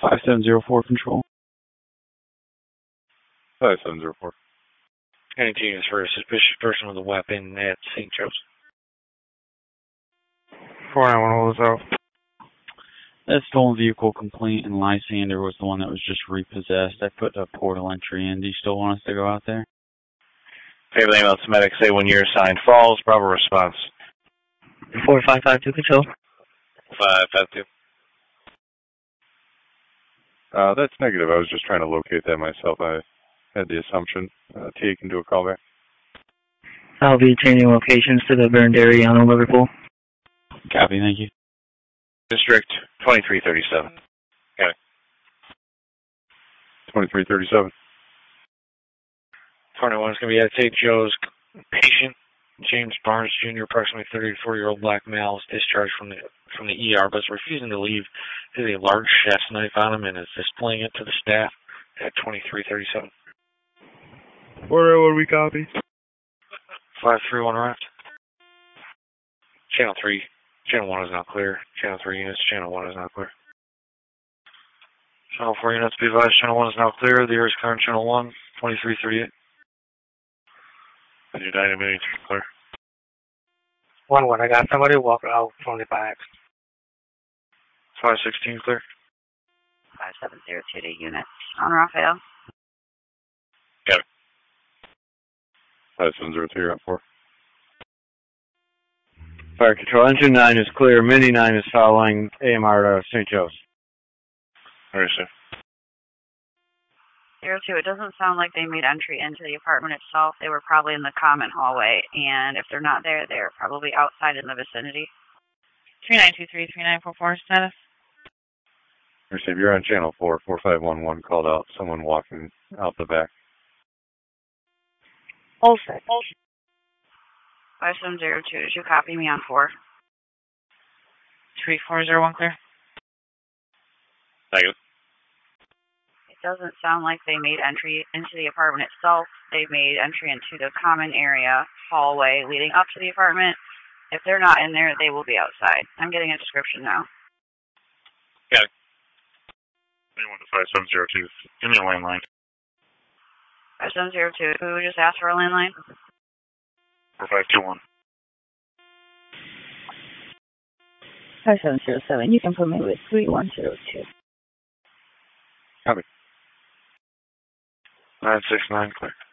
5704 control. 5704. Any units for a suspicious person with a weapon at St. Joe's. 491 was out. That stolen vehicle complaint and Lysander was the one that was just repossessed. I put a portal entry in. Do you still want us to go out there? Favorite email to medic, say when you're assigned falls, Bravo response. 4552 control. 552. That's negative. I was just trying to locate that myself. I had the assumption. T, you can do a callback. I'll be changing locations to the burned area on Liverpool. Copy, thank you. District 2337. Got it. 2337. 21 is going to be at St. Joe's. Patient James Barnes Jr., approximately 34-year-old black male, is discharged from the ER, but is refusing to leave. He has a large chef's knife on him and is displaying it to the staff at 2337. Order, what we copy? 531 arrived. Channel 3. Channel 1 is not clear. Channel 3 units. Channel 1 is not clear. Channel 4 units, be advised. Channel 1 is now clear. The air is clear on Channel 1. 2338. And your dynamic is clear. 1-1. I got somebody walk out from the back. 516 clear. 5702 to units on Raphael. Got it. 5702, you're at 4. Fire control, engine 9 is clear. Mini 9 is following AMR to St. Joe's. Very soon. 02, it doesn't sound like they made entry into the apartment itself. They were probably in the common hallway, and if they're not there, they're probably outside in the vicinity. 3923-3944 status. Receive, you're on Channel 4. 4511 called out someone walking out the back. Hold set. 5702, did you copy me on 4? 3401 clear. Negative. It doesn't sound like they made entry into the apartment itself. They made entry into the common area hallway leading up to the apartment. If they're not in there, they will be outside. I'm getting a description now. Got it. Anyone to 5702, give me a landline. 5702, who just asked for a landline? 4521. 5707, you can put me with 3102. Copy. 969 clear.